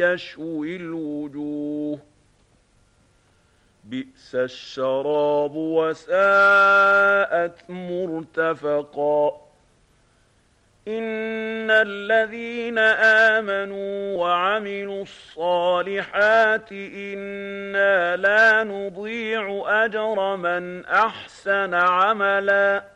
يشوي الوجوه بئس الشراب وساءت مرتفقا إن الذين آمنوا وعملوا الصالحات إنا لا نضيع أجر من أحسن عملا